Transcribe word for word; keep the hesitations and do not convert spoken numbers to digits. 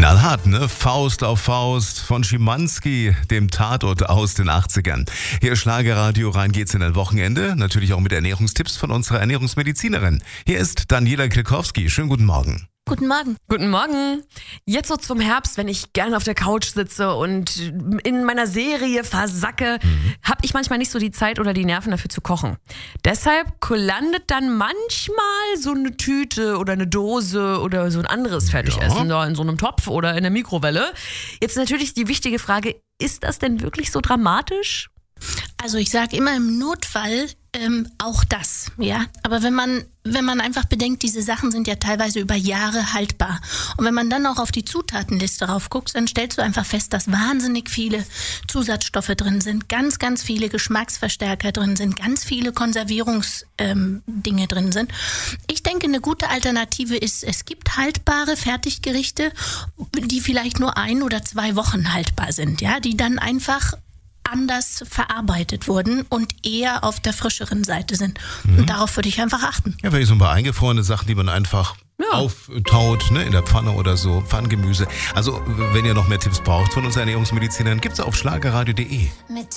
Knallhart, ne? Faust auf Faust von Schimanski, dem Tatort aus den achtzigern. Hier Schlagerradio, rein geht's in ein Wochenende. Natürlich auch mit Ernährungstipps von unserer Ernährungsmedizinerin. Hier ist Daniela Kilkowski. Schönen guten Morgen. Guten Morgen. Guten Morgen. Jetzt so zum Herbst, wenn ich gerne auf der Couch sitze und in meiner Serie versacke, mhm. habe ich manchmal nicht so die Zeit oder die Nerven dafür zu kochen. Deshalb landet dann manchmal so eine Tüte oder eine Dose oder so ein anderes Fertigessen ja. da in so einem Topf oder in der Mikrowelle. Jetzt natürlich die wichtige Frage, ist das denn wirklich so dramatisch? Also ich sage immer im Notfall ähm, auch das, ja. Aber wenn man wenn man einfach bedenkt, diese Sachen sind ja teilweise über Jahre haltbar. Und wenn man dann auch auf die Zutatenliste raufguckt, dann stellst du einfach fest, dass wahnsinnig viele Zusatzstoffe drin sind, ganz, ganz viele Geschmacksverstärker drin sind, ganz viele Konservierungsdinge ähm, drin sind. Ich denke, eine gute Alternative ist, es gibt haltbare Fertiggerichte, die vielleicht nur ein oder zwei Wochen haltbar sind, ja, die dann einfach anders verarbeitet wurden und eher auf der frischeren Seite sind. Mhm. Und darauf würde ich einfach achten. Ja, vielleicht so ein paar eingefrorene Sachen, die man einfach ja. auftaut, ne, in der Pfanne oder so, Pfannengemüse. Also, wenn ihr noch mehr Tipps braucht von unserer Ernährungsmedizinerin, gibt's auf schlagerradio punkt de.